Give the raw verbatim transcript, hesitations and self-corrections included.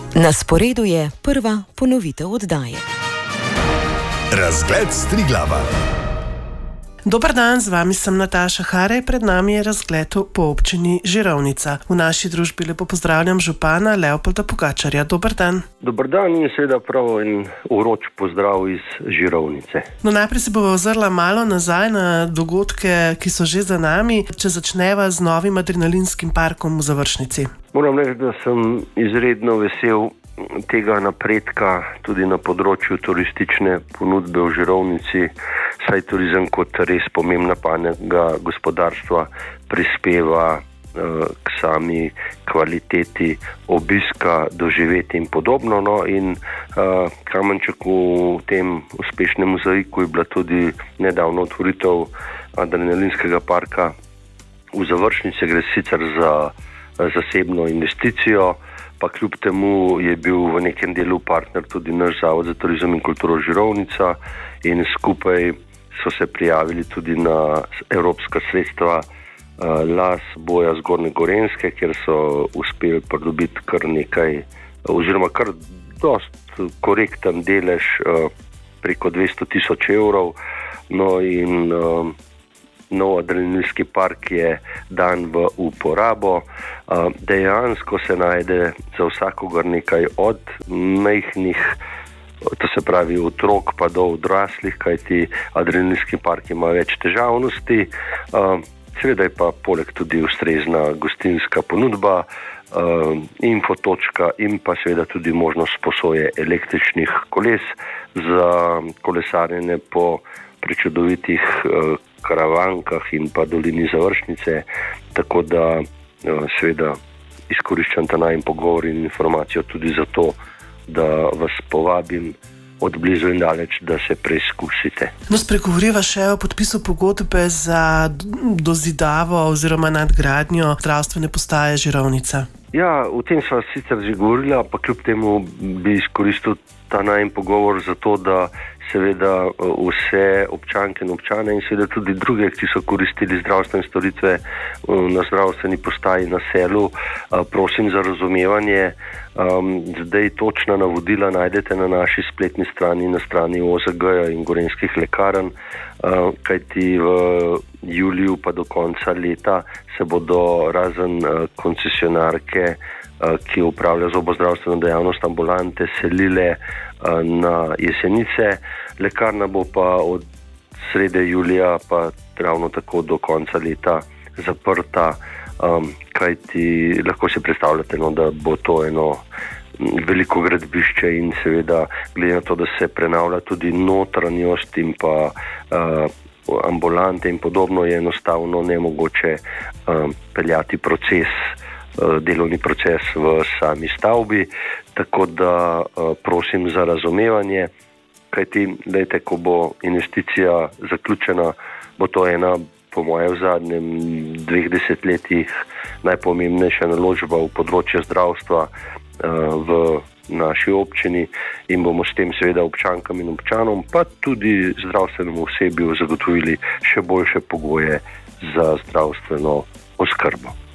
Na sporedu je prva ponovitev oddaje. Razgled s Triglava. Dober dan, z vami sem Nataša Harej, pred nami je razgled po občini Žirovnica. V naši družbi lepo pozdravljam župana Leopolda Pogačarja. Dober dan. Dober dan in seveda prav in vroč pozdrav iz Žirovnice. No, najprej se bova ozrla malo nazaj na dogodke, ki so že za nami, če začneva z novim adrenalinskim parkom v Završnici. Moram reči, da sem izredno vesel tega napredka tudi na področju turistične ponudbe v Žirovnici, saj turizem kot res pomembna panoga gospodarstva prispeva uh, k sami kvaliteti obiska, doživeti in podobno. No, in uh, kamenček v tem uspešnem mozaiku je bila tudi nedavno otvoritev adrenalinskega parka v Završnici. Gre sicer za zasebno investicijo, pa kljub temu je bil v nekem delu partner tudi naš Zavod za turizem in kulturo Žirovnica in skupaj so se prijavili tudi na evropska sredstva uh, Las Boja Zgornje Gorenjske, kjer so uspeli pridobiti kar nekaj, oziroma kar dost korekten delež uh, preko dvesto tisoč evrov. No in uh, nov adrenalinski park je dan v uporabo. Uh, dejansko se najde za vsakogar nekaj od majhnih, to se pravi otrok pa do odraslih, kajti adrenalinski park ima več težavnosti. Uh, seveda je pa poleg tudi ustrezna gostinska ponudba, uh, infotočka in pa seveda tudi možnost sposoje električnih koles za kolesarjenje po prečudovitih uh, karavankah in pa dolini Završnice, tako da uh, seveda izkoriščam ta najin pogovor in informacijo tudi za to, da vas povabim od blizu in daleč, da se preizkusite. No, spregovoriva še o podpisu pogodbe za dozidavo oziroma nadgradnjo zdravstvene postaje Žirovnica. Ja, o tem sva sicer že govorila, pa kljub temu bi izkoristil ta najin pogovor za to, da seveda vse občanke in občane in seveda tudi druge, ki so koristili zdravstvene storitve na zdravstveni postaji na Selu, prosim za razumevanje. Zdaj točna navodila najdete na naši spletni strani, na strani O Z G-ja in Gorenjskih lekarn, kajti v juliju pa do konca leta se bodo razen koncesionarke, ki upravlja zobozdravstveno dejavnost, ambulante selile na Jesenice. Lekarna bo pa od srede julija pa ravno tako do konca leta zaprta, um, kajti lahko si predstavljate, no, da bo to eno veliko gradbišče in seveda glede na to, da se prenavlja tudi notranjost in pa uh, ambulante in podobno, je enostavno nemogoče um, peljati proces, delovni proces v sami stavbi, tako da uh, prosim za razumevanje, kajti lejte, ko bo investicija zaključena, bo to ena, po moje, v zadnjem dveh desetletjih najpomembnejša naložba v področje zdravstva uh, v naši občini in bomo s tem seveda občankam in občanom, pa tudi zdravstvenemu osebju zagotovili še boljše pogoje za zdravstveno oskrbo.